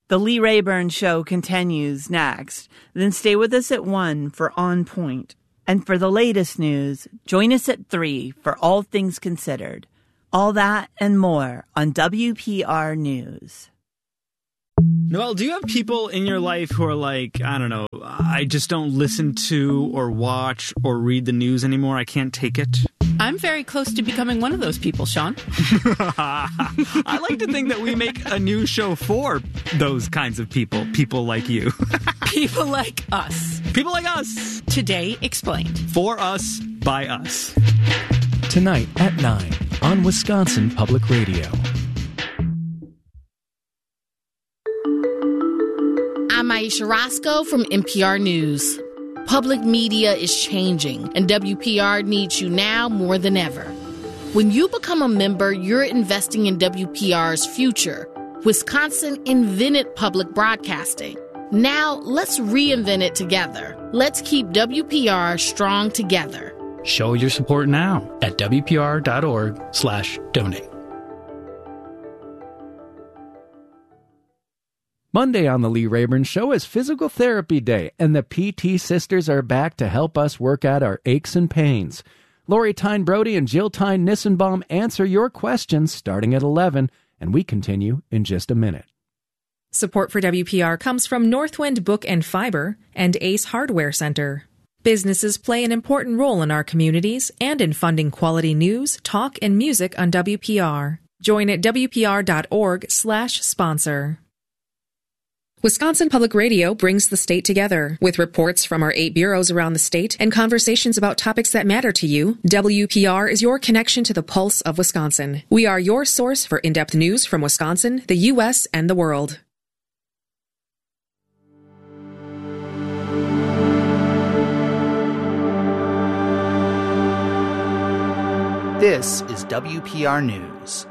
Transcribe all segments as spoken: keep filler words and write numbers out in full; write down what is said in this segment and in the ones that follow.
The Lee Rayburn Show continues next. Then stay with us at one for On Point. And for the latest news, join us at three for All Things Considered. All that and more on W P R News. Noelle, do you have people in your life who are like, I don't know, I just don't listen to or watch or read the news anymore? I can't take it. I'm very close to becoming one of those people, Sean. I like to think that we make a new show for those kinds of people, people like you. People like us. People like us. Today Explained. For us, by us. Tonight at nine on Wisconsin Public Radio. I'm Aisha Roscoe from N P R News. Public media is changing, and W P R needs you now more than ever. When you become a member, you're investing in W P R's future. Wisconsin invented public broadcasting. Now, let's reinvent it together. Let's keep W P R strong together. Show your support now at W P R dot org slash donate. Monday on the Lee Rayburn Show is Physical Therapy Day, and the P T Sisters are back to help us work out our aches and pains. Lori Tyne Brody and Jill Tyne Nissenbaum answer your questions starting at eleven, and we continue in just a minute. Support for W P R comes from Northwind Book and Fiber and Ace Hardware Center. Businesses play an important role in our communities and in funding quality news, talk, and music on W P R. Join at W P R dot org slash sponsor. Wisconsin Public Radio brings the state together. With reports from our eight bureaus around the state and conversations about topics that matter to you, W P R is your connection to the pulse of Wisconsin. We are your source for in-depth news from Wisconsin, the U S, and the world. This is W P R News.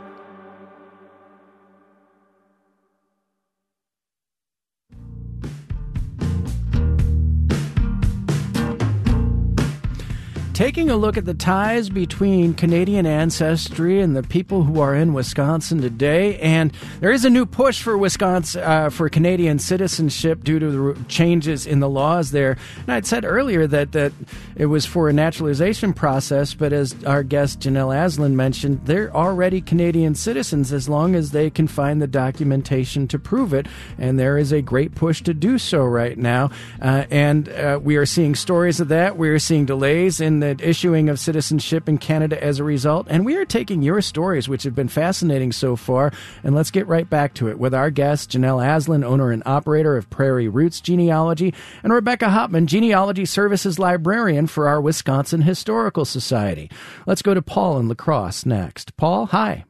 Taking a look at the ties between Canadian ancestry and the people who are in Wisconsin today, and there is a new push for Wisconsin uh, for Canadian citizenship due to the changes in the laws there. And I'd said earlier that that it was for a naturalization process, but as our guest Janelle Aslan mentioned, they're already Canadian citizens as long as they can find the documentation to prove it. And there is a great push to do so right now, uh, and uh, we are seeing stories of that. We are seeing delays in the issuing of citizenship in Canada as a result, and we are taking your stories, which have been fascinating so far, and let's get right back to it with our guest, Janelle Aslan, owner and operator of Prairie Roots Genealogy, and Rebecca Hopman, Genealogy Services Librarian for our Wisconsin Historical Society. Let's go to Paul in La Crosse next. Paul, hi.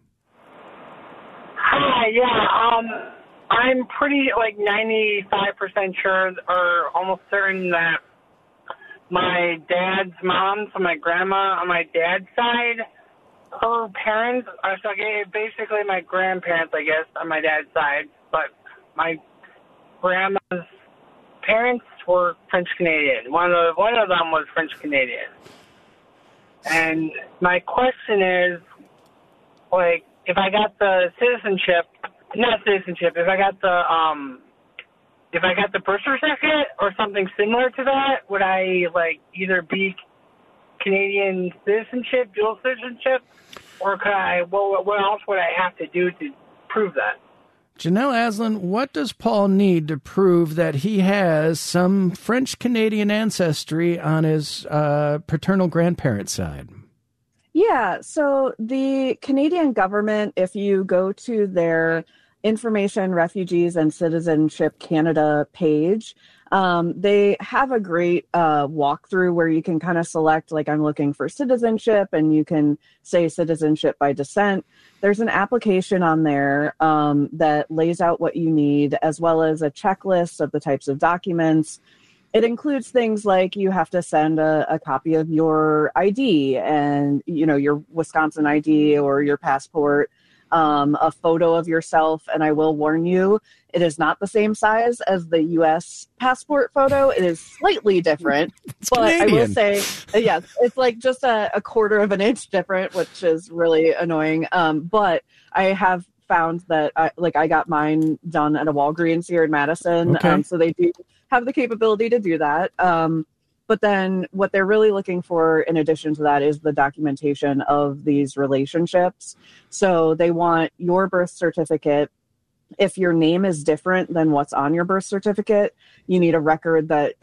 Hi, yeah, um, I'm pretty, like, ninety-five percent sure or almost certain that my dad's mom, so my grandma on my dad's side, her parents are so basically my grandparents, I guess, on my dad's side. But my grandma's parents were French Canadian. One of one of them was French Canadian. And my question is, like, if I got the citizenship, not citizenship, if I got the um. If I got the birth certificate or something similar to that, would I, like, either be Canadian citizenship, dual citizenship, or could I, what, what else would I have to do to prove that? Janelle Aslan, what does Paul need to prove that he has some French-Canadian ancestry on his uh, paternal grandparent side? Yeah, so the Canadian government, if you go to their Information, Refugees, and Citizenship Canada page, um, they have a great uh, walkthrough where you can kind of select, like, I'm looking for citizenship, and you can say citizenship by descent. There's an application on there um, that lays out what you need, as well as a checklist of the types of documents. It includes things like you have to send a, a copy of your I D and, you know, your Wisconsin I D or your passport, Um, a photo of yourself, and I will warn you, it is not the same size as the U S passport photo. It is slightly different, it's but Canadian. I will say, yes, it's like just a, a quarter of an inch different, which is really annoying. Um, but I have found that, I, like, I got mine done at a Walgreens here in Madison. Okay. Um, so they do have the capability to do that. Um, but then what they're really looking for in addition to that is the documentation of these relationships. So they want your birth certificate. If your name is different than what's on your birth certificate, you need a record that